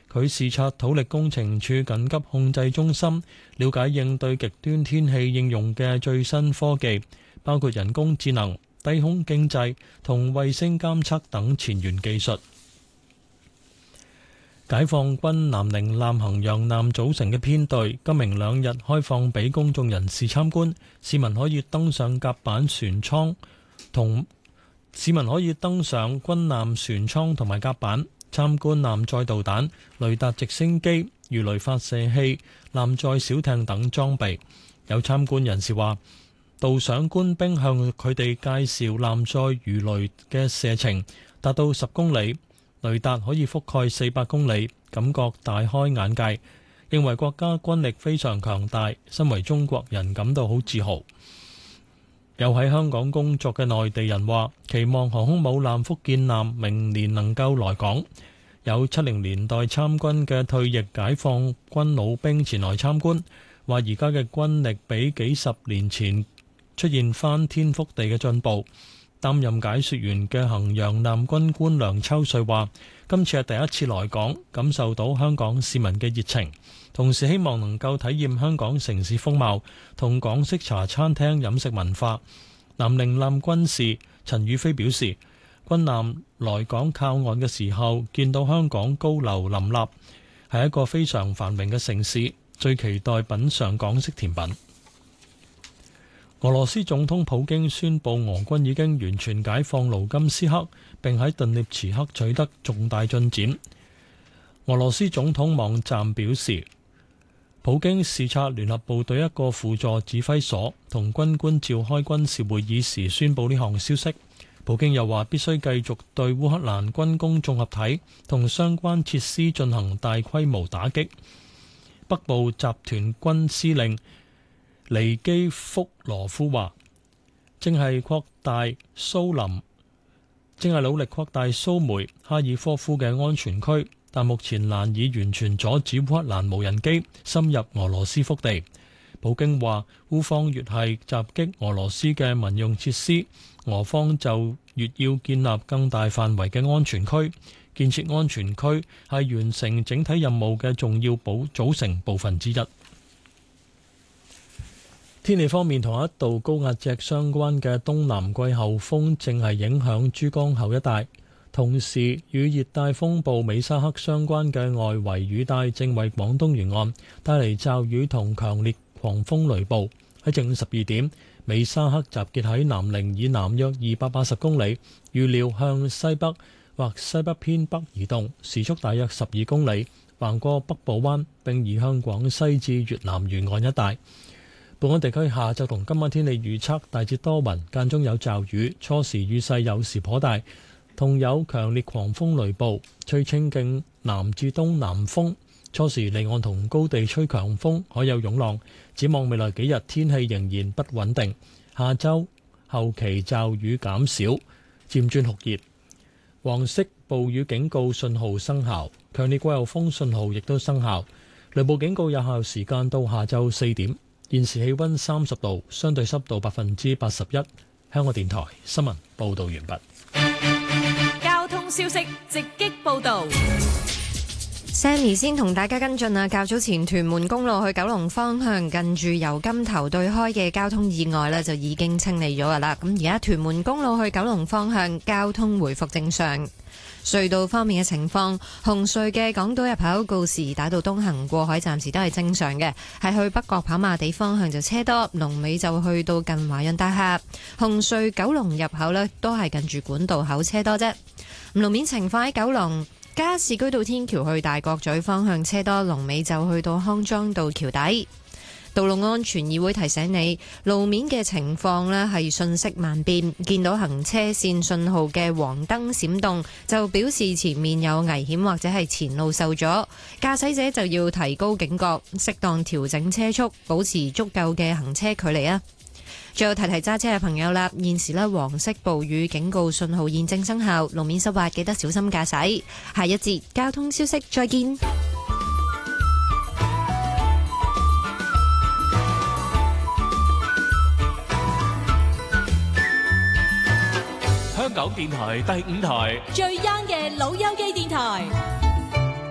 佢視察土力工程處緊急控制中心，了解應對極端天氣應用嘅最新科技，包括人工智能、低空經濟同衛星監測等前沿技術。解放軍南寧艦衡陽艦組成嘅編隊今明兩日開放俾公眾人士參觀，市民可以登上甲板船艙同軍艦船艙同埋甲板，參觀艦載導彈、雷達直升機、魚雷發射器、艦載小艇等裝備。有參觀人士話，導賞官兵向佢哋介紹艦載魚雷嘅射程達到10公里。雷達可以覆蓋400公里，感覺大開眼界，認為國家軍力非常強大，身為中國人感到好自豪。有喺香港工作嘅內地人話，期望航空母艦福建艦明年能夠來港。有70年代參軍嘅退役解放軍老兵前來參觀，話而家嘅軍力比幾十年前出現翻天覆地嘅進步。擔任解說員嘅衡陽艦軍官梁秋瑞話，今次係第一次來港，感受到香港市民嘅熱情，同時希望能夠體驗香港城市風貌同港式茶餐廳飲食文化。南寧艦軍士陳宇飛表示，軍艦來港靠岸嘅時候，見到香港高樓林立，係一個非常繁榮嘅城市，最期待品嚐港式甜品。俄羅斯總統普京宣布，俄軍已經完全解放盧甘斯克，並喺頓涅茨克取得重大進展。俄羅斯總統網站表示，普京視察聯合部隊一個輔助指揮所，同軍官召開軍事會議時宣布呢項消息。普京又話，必須繼續對烏克蘭軍工綜合體同相關設施進行大規模打擊。北部集團軍司令尼基福羅夫話，正係努力擴大蘇梅哈爾科夫嘅安全區，但目前難以完全阻止烏克蘭無人機深入俄羅斯腹地。普京話，烏方越係襲擊俄羅斯嘅民用設施，俄方就越要建立更大範圍嘅安全區。建設安全區係完成整體任務嘅重要組成部分之一。天氣方面，同一道高壓脊相關嘅東南季候風正係影響珠江口一帶，同時與熱帶風暴美沙克相關嘅外圍雨帶正為廣東沿岸帶嚟驟雨同強烈狂風雷暴。喺正午12點，美沙克集結喺南寧以南約280公里，預料向西北或西北偏北移動，時速大約12公里，橫過北部灣並移向廣西至越南沿岸一帶。本港地區下晝同今晚天氣預測，大致多雲，間中有驟雨，初時雨勢有時頗大，同有強烈狂風雷暴，吹清勁南至東南風，初時離岸同高地吹強風，海有湧浪。展望未來幾日天氣仍然不穩定，下週後期驟雨減少，漸轉酷熱。黃色暴雨警告信號生效，強烈季候風信號亦都生效，雷暴警告有效時間到下晝4點。現時氣溫30度，相對濕度81%。香港電台新聞報道完畢。 交通消息直擊報道。 Sammy 先同大家跟進啊，較早前屯門公路去九龍方向近住油柑頭對開嘅交通意外呢，就已經清理咗噶啦。咁而家屯門公路去九龍方向交通回復正常。隧道方面嘅情況，紅隧嘅港島入口告士打道東行過海暫時都係正常嘅，係去北角跑馬地方向就車多，龍尾就去到近華潤大廈。紅隧九龍入口呢都係近住管道口車多啫。路面情況喺九龍加士居道天橋去大角咀方向車多，龍尾就去到康莊道橋底。道路安全議會提醒你，路面嘅情況呢係瞬息萬變，見到行車線信號嘅黃燈閃動，就表示前面有危險或者係前路受阻，駕駛者就要提高警覺，適當調整車速，保持足夠嘅行車距離啊！最後提揸車嘅朋友啦，現時呢黃色暴雨警告信號現正生效，路面濕滑，記得小心駕駛。下一節交通消息，再見。 香港電台第5台最 young 嘅老友記電台。